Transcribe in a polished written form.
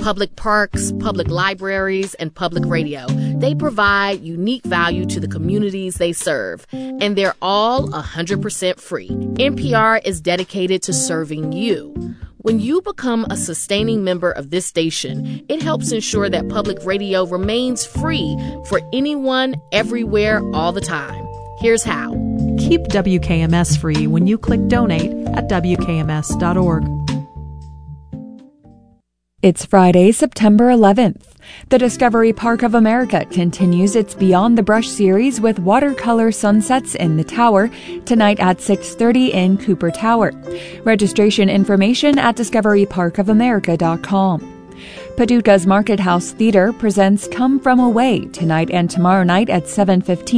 public parks, public libraries, and public radio. They provide unique value to the communities they serve, and they're all 100% free. NPR is dedicated to serving you. When you become a sustaining member of this station, it helps ensure that public radio remains free for anyone, everywhere, all the time. Here's how. Keep WKMS free when you click donate at WKMS.org. It's Friday, September 11th. The Discovery Park of America continues its Beyond the Brush series with watercolor sunsets in the tower tonight at 6:30 in Cooper Tower. Registration information at discoveryparkofamerica.com. Paducah's Market House Theater presents Come From Away tonight and tomorrow night at 7:15.